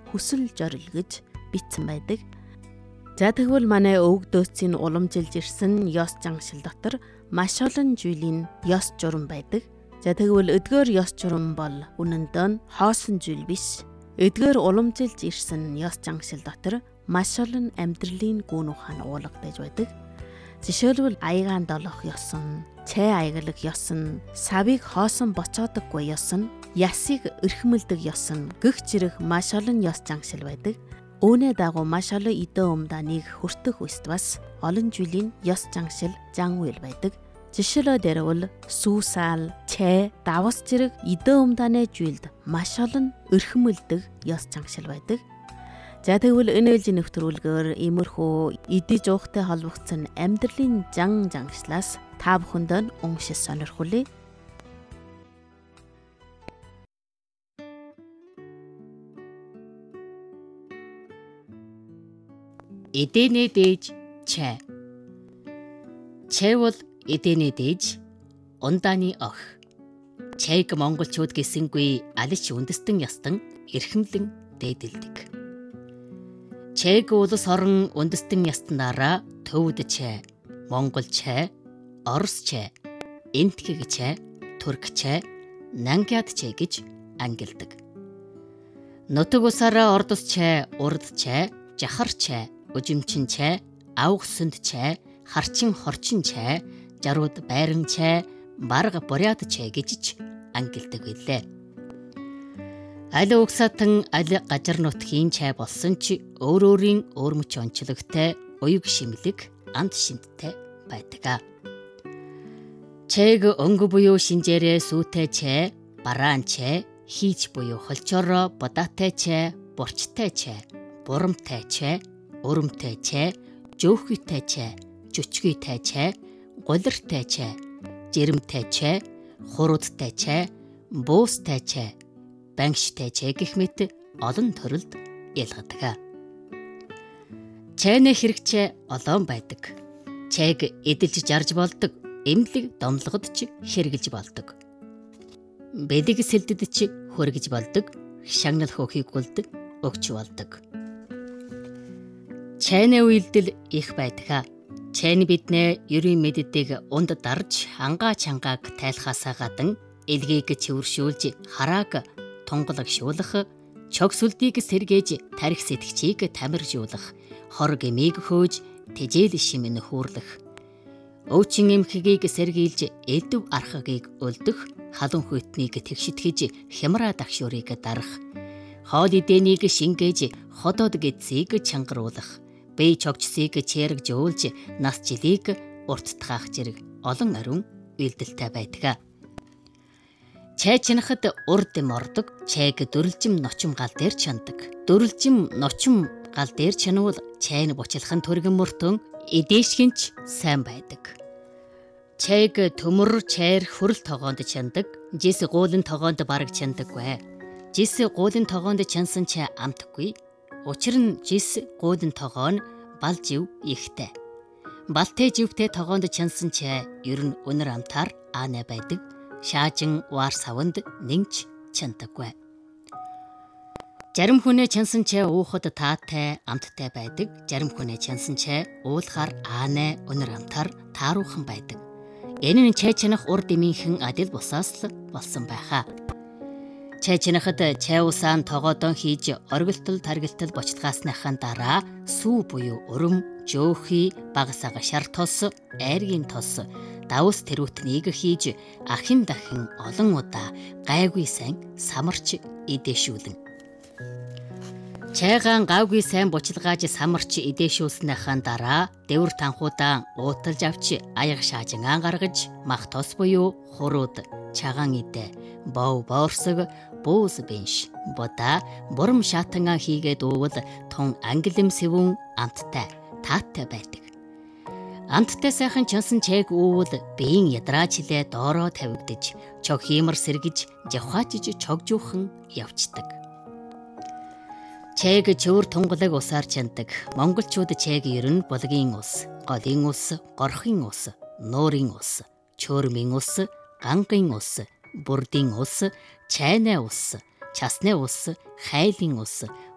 хүсэл зорил гэж бичсэн байдаг. За тэгвэл манай өвөг дөөцийн уламжилж ирсэн ёс жангшил дотор маш олон зүйлийн ёс журам байдаг. За тэгвэл эдгээр ёс журам бол үнэндээ нь хоосон зүйл биш. Эдгээр уламжилж ирсэн ёс жангшил дотор маш олон амьдралын гүн ухаан уулгадаж байдаг. Жишээлбэл аягаан долох ёс нь, цай аяглах ёс нь, савыг хоосон боцоодоггүй ёс нь, ясыг эрхмэлдэг ёс нь гэх зэрэг маш олон ёс жангшил байдаг. Үүнээ дагуу маш олон идэ умдааныг хүртэх үст бас олон жилийн ёс жангшил зан үйл байдаг. Жишээлбэл дэрвэл сүүсаал, цай, давас зэрэг идэ умдааны жилд маш олон эрхмэлдэг ёс жангшил байдаг. За тэгвэл энэ ээлжийн нэвтрүүлгээр иймэрхүү идэж уухтай холбогдсон амьдралын зан жангшлаас та бүхэнд уншиж сонирхуулъя. Эдэнэ дээж чай. Чай бол эдэнэ дээж ундааны ох. Чайг монголчууд гэсэнгүй алич үндэстэн ястан эрхэмлэн дээдэлдэг. Чайг улс орон үндэстэн ястанаараа төвд чай, монгол чай, орос чай, энтхэг чай, турк чай, нангяд чай гэж ангилдаг. Нутаг усаараа ордос чай, урд чай, жахар чай, өжимчин чай, авах сүнд чай, харчин хорчин чай, жарууд байран чай, барга буряд чай гэж ангилдаг билээ. Аль угсаатан аль гажар нутгийн чай болсон ч өөр өөрийн өөр мөч онцлогтой, уяг шимлэг, амт шинттэй байдаг. Чайг өнгө буюу шинжээрээ сүүтэй чай, бараан чай, хийж буюу холчороо бодаатай чай, бурчтай чай, бурамтай чай, өрөмтэй чай, жөөхүйтэй чай, жүчгүйтэй чай, гулиртай чай, жирэмтэй чай, хуруудтай чай, буустай чай, бангштай чай гэх мэт олон төрөлд ялгадаг. Чайны хэрэгцээ олон байдаг. Чайг эдэлж жарж болдог, эмнэлэг домлогод ч хэрэглэж болдог. Бэлэг сэлдэд ч хөргөж болдог, шагнал хөөхийг үлд өгч болдог. Чайны үйлдэл их байдаг. Чайны биднээ ерийн мэддэг унд дарж ангаа чангааг тайлхаасаа гадан элгийг цэвэршүүлж харааг тунгалагшуулах, чог сүлдийг сэргээж тарих сэтгчийг тамиржуулах, хор гэмийг хөөж тэжээл шимэн хүүрлэх, өвчин эмхэгийг сэргийлж элдв архагийг өлдөх, халуун хүйтнийг тэгшитгэж хямраа дагшуурыг дарах, хоол идэнийг шингээж ходоод гэдсийг чангаруулах, бие чогчсыг чэрэг жуулж нас жилийг урттгаах зэрэг олон ариун үйлдэлтэй байдаг. Чай чинахад урд мордог, чайг дөрөлжим ночим гал дээр чандаг. Дөрөлжим ночим гал дээр чанвал чайны бучлахын төргөн мөртөн эдээшгинч сайн байдаг. Чайг төмөр чайр хөрөл тогоонд чандаг, жис гуулын тогоонд бараг чандаггүй. Жис гуулын тогоонд чансан чай амтгүй. Учир нь жис гуулын тогоо нь бал жив ихтэй. Балтай живтэй тогоонд чансан чай ер нь өнөр амтаар аанай байдаг. Шаажин вар савнд нэгч чандаггүй. Зарим хүнээ чансан чай уухад таатай, амттай байдаг. Зарим хүнээ чансан чай уулахаар аанай, өнөр амтаар тааруuхан байдаг. Энэ нь чай чинах урд эмийнхэн адил бусаас л болсон байхаа. Чай чинахад чай усаан тогоодон хийж оргилтол таргилтал бочдгаасныхаа дараа сүү буюу урам, жөөхий, багасага шар тос, айргийн тос, давс тэрүүтнийг хийж ахин дахин олон удаа гайгүй сайн самарч эдээшүүлэн. Чайгаан гайгүй сайн бочилгааж самарч эдээшүүлснийхаа дараа дэвэр танхуудаа ууталж авч аяг шаажин гаргаж мах тос буюу хурууд, чагаан идэ, бов боорсог, буус бенш, бода, бурам шатангаа хийгээд уувал тун ангилэм сэвүүн амттай, тааттай байдаг. Амттай сайхан чансан чайг уувал биеийн ядраачлээ доороо тавигдаж, чог хиймар сэргэж, жавхаачж чогжуухан явцдаг. Чайг чөөр тунгалаг усаар чандаг. Монголчууд чайг ер нь булгийн ус, голын ус, горхын ус, нуурын ус, чөөрмийн ус, гангийн ус, бүрдийн ус, чайны ус, часны ус, хайлын ус,